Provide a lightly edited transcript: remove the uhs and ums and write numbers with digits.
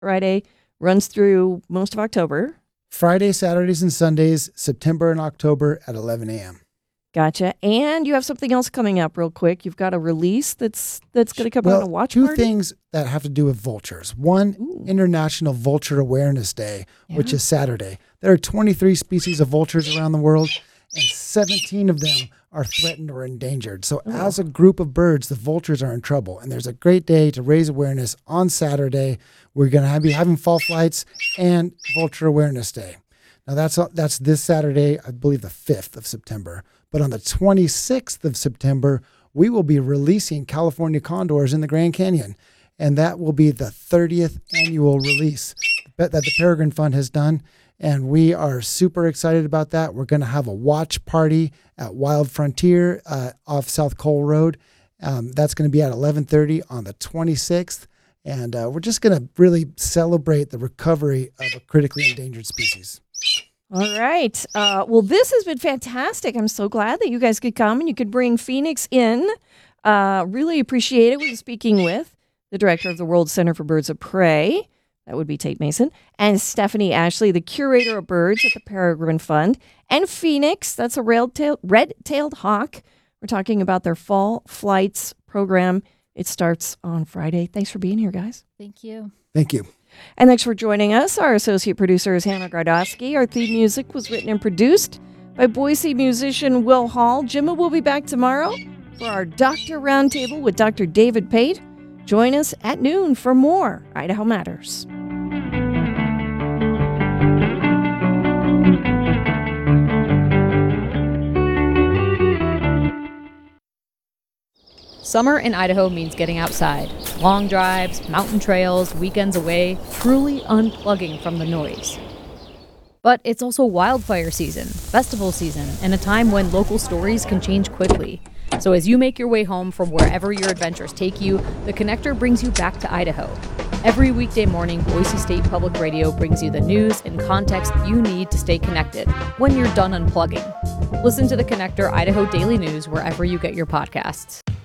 Friday, runs through most of October. Friday, Saturdays, and Sundays, September and October at 11 a.m. Gotcha. And you have something else coming up real quick. You've got a release that's going to come out on a watch two party? things that have to do with vultures. One, International Vulture Awareness Day, which is Saturday. There are 23 species of vultures around the world, and 17 of them are threatened or endangered. So as a group of birds, the vultures are in trouble. And there's a great day to raise awareness on Saturday. We're going to be having fall flights and Vulture Awareness Day. Now that's this Saturday, I believe the 5th of September. But on the 26th of September, we will be releasing California condors in the Grand Canyon. And that will be the 30th annual release that the Peregrine Fund has done. And we are super excited about that. We're going to have a watch party at Wild Frontier off South Cole Road. That's going to be at 11:30 on the 26th. And we're just going to really celebrate the recovery of a critically endangered species. All right. Well, this has been fantastic. I'm so glad that you guys could come and you could bring Phoenix in. Really appreciate it. We were speaking with the director of the World Center for Birds of Prey. That would be Tate Mason. And Stephanie Ashley, the curator of birds at the Peregrine Fund. And Phoenix, that's a red-tailed hawk. We're talking about their fall flights program. It starts on Friday. Thanks for being here, guys. Thank you. Thank you. And thanks for joining us. Our associate producer is Hannah Gardowski. Our theme music was written and produced by Boise musician Will Hall. Jimmy will be back tomorrow for our Doctor Roundtable with Dr. David Pate. Join us at noon for more Idaho Matters. Summer in Idaho means getting outside. Long drives, mountain trails, weekends away, truly unplugging from the noise. But it's also wildfire season, festival season, and a time when local stories can change quickly. So as you make your way home from wherever your adventures take you, The Connector brings you back to Idaho. Every weekday morning, Boise State Public Radio brings you the news and context you need to stay connected when you're done unplugging. Listen to The Connector Idaho Daily News wherever you get your podcasts.